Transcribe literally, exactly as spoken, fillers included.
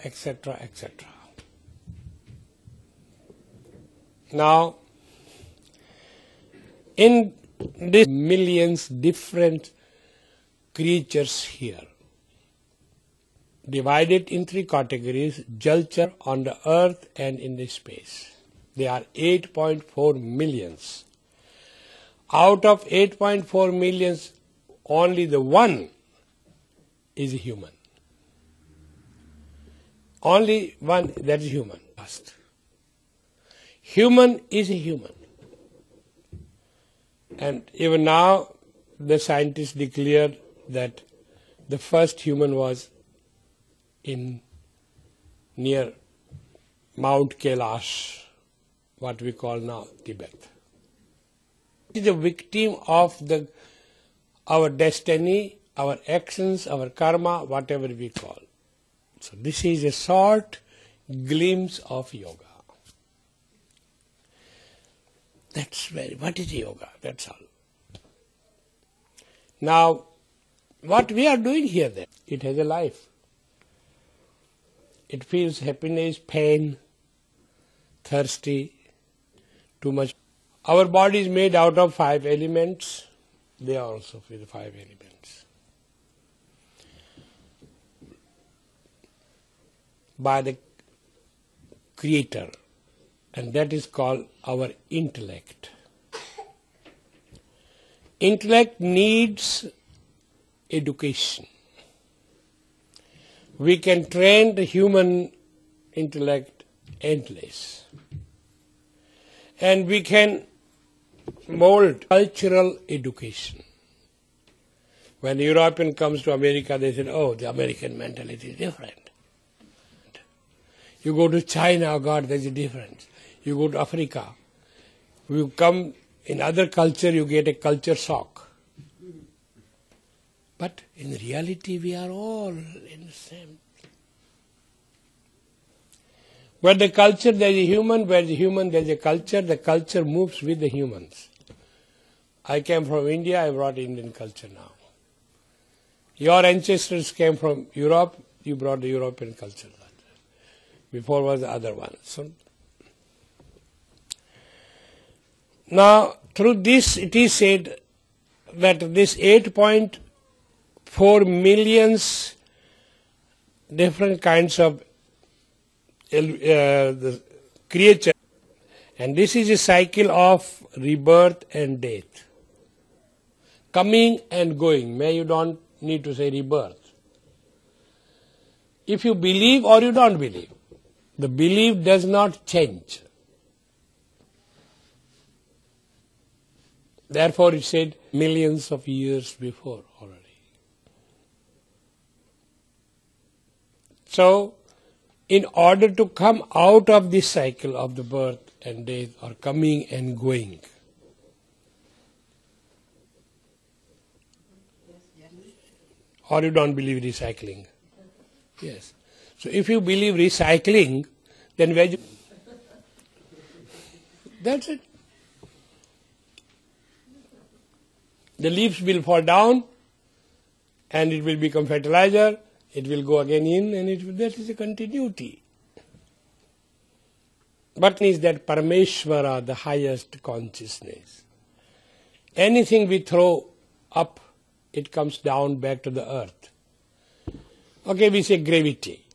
et cetera, et cetera. Now, in these millions different creatures here, divided in three categories: Jalchar on the earth and in the space. They are eight point four millions. Out of eight point four millions, only the one is human. Only one, that is human. Human is a human. And even now, the scientists declare that the first human was in near Mount Kailash, what we call now Tibet. He is a victim of the our destiny, our actions, our karma, whatever we call. So this is a short glimpse of yoga. That's very, what is yoga? That's all. Now, what we are doing here then, it has a life. It feels happiness, pain, thirsty, too much. Our body is made out of five elements. They are also with five elements. By the Creator, and that is called our intellect. Intellect needs education. We can train the human intellect endless. And we can mold cultural education. When the European comes to America, they say, oh, the American mentality is different. You go to China, oh God, there's a difference. You go to Africa, you come in other culture, you get a culture shock. But in reality, we are all in the same. Where the culture, there is a human, where the human, there is a culture, the culture moves with the humans. I came from India, I brought Indian culture now. Your ancestors came from Europe, you brought the European culture. Before was the other one. So, now, through this it is said that this eight point four millions different kinds of uh, the creatures, and this is a cycle of rebirth and death. Coming and going. May you don't need to say rebirth. If you believe or you don't believe, the belief does not change. Therefore it said millions of years before already. So, in order to come out of this cycle of the birth and death, or coming and going, or you don't believe recycling? Yes. So if you believe recycling, then where you... That's it. The leaves will fall down and it will become fertilizer, it will go again in, and it will, that is a continuity. But is that Parameshvara, the highest consciousness. Anything we throw up, it comes down back to the earth. Okay, we say gravity.